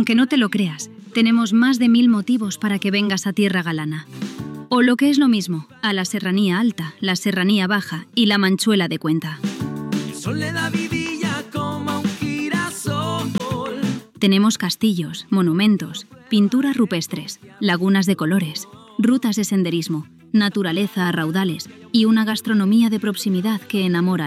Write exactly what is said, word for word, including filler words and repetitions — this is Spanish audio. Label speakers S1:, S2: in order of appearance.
S1: Aunque no te lo creas, tenemos más de mil motivos para que vengas a Tierra Galana. O lo que es lo mismo, a la Serranía Alta, la Serranía Baja y la Manchuela de Cuenta.
S2: El sol le da vidilla como un girasol.
S1: Tenemos castillos, monumentos, pinturas rupestres, lagunas de colores, rutas de senderismo, naturaleza a raudales y una gastronomía de proximidad que enamora.